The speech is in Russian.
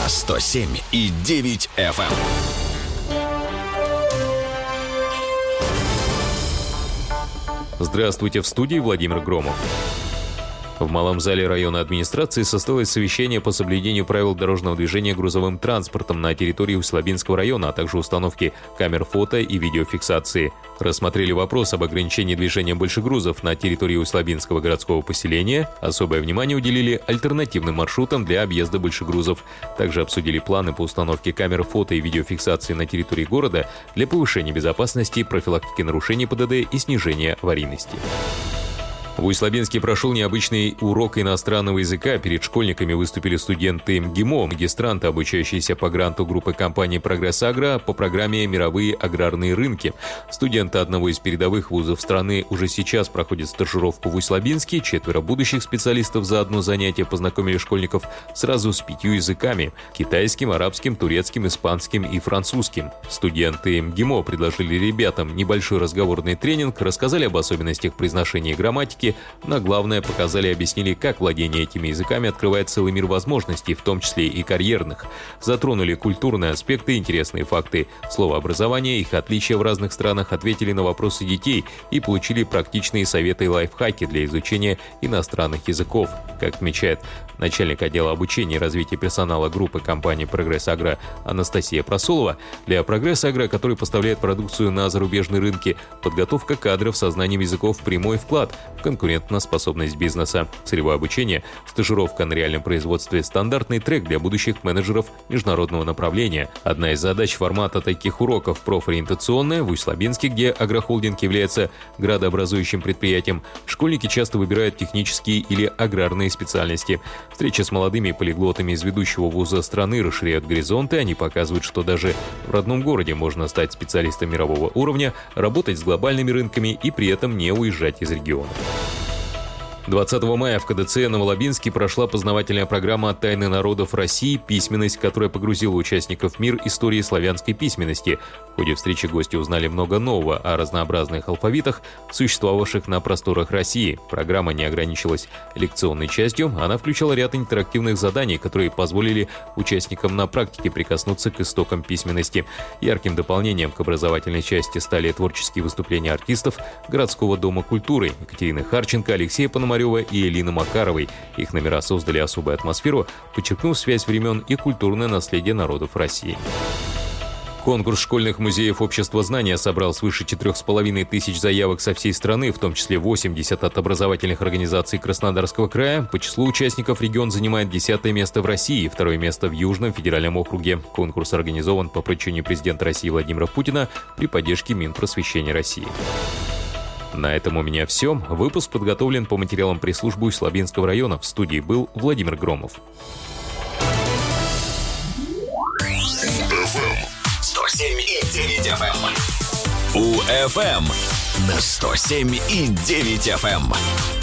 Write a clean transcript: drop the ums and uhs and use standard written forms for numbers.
на 107,9 FM. Здравствуйте, в студии Владимир Громов. В малом зале районной администрации состоялось совещание по соблюдению правил дорожного движения грузовым транспортом на территории Усть-Лабинского района, а также установки камер фото и видеофиксации. Рассмотрели вопрос об ограничении движения большегрузов на территории Усть-Лабинского городского поселения. Особое внимание уделили альтернативным маршрутам для объезда большегрузов. Также обсудили планы по установке камер фото и видеофиксации на территории города для повышения безопасности, профилактики нарушений ПДД и снижения аварийности. В Усть-Лабинске прошел необычный урок иностранного языка. Перед школьниками выступили студенты МГИМО, магистранты, обучающиеся по гранту группы компании «Прогресс Агро» по программе «Мировые аграрные рынки». Студенты одного из передовых вузов страны уже сейчас проходят стажировку в Усть-Лабинске. 4 будущих специалистов за одно занятие познакомили школьников сразу с 5 языками – китайским, арабским, турецким, испанским и французским. Студенты МГИМО предложили ребятам небольшой разговорный тренинг, рассказали об особенностях произношения и грамматики, но главное, показали и объяснили, как владение этими языками открывает целый мир возможностей, в том числе и карьерных. Затронули культурные аспекты, интересные факты словообразования, их отличия в разных странах, ответили на вопросы детей и получили практичные советы и лайфхаки для изучения иностранных языков. Как отмечает начальник отдела обучения и развития персонала группы компании «Прогресс Агро» Анастасия Просолова, для «Прогресс Агро», который поставляет продукцию на зарубежные рынки, подготовка кадров со знанием языков – прямой вклад в конкурентоспособность бизнеса. Целевое обучение, стажировка на реальном производстве – стандартный трек для будущих менеджеров международного направления. Одна из задач формата таких уроков – профориентационная. В Усть-Лабинске, где агрохолдинг является градообразующим предприятием, школьники часто выбирают технические или аграрные специальности. Встречи с молодыми полиглотами из ведущего вуза страны расширяют горизонты. Они показывают, что даже в родном городе можно стать специалистом мирового уровня, работать с глобальными рынками и при этом не уезжать из региона. 20 мая в КДЦ Новолабинске прошла познавательная программа «Тайны народов России. Письменность», которая погрузила участников в мир истории славянской письменности. В ходе встречи гости узнали много нового о разнообразных алфавитах, существовавших на просторах России. Программа не ограничилась лекционной частью, она включала ряд интерактивных заданий, которые позволили участникам на практике прикоснуться к истокам письменности. Ярким дополнением к образовательной части стали творческие выступления артистов городского дома культуры Екатерины Харченко, Алексея Пономарева и Элины Макаровой. Их номера создали особую атмосферу, подчеркнув связь времен и культурное наследие народов России. Конкурс школьных музеев общества знания собрал свыше 4500 заявок со всей страны, в том числе 80 от образовательных организаций Краснодарского края. По числу участников регион занимает 10 место в России, 2 место в Южном федеральном округе. Конкурс организован по поручению президента России Владимира Путина при поддержке Минпросвещения России. На этом у меня все. Выпуск подготовлен по материалам пресс-службы Усть-Лабинского района. В студии был Владимир Громов. 107,9 FM. УФМ на 107,9 FM.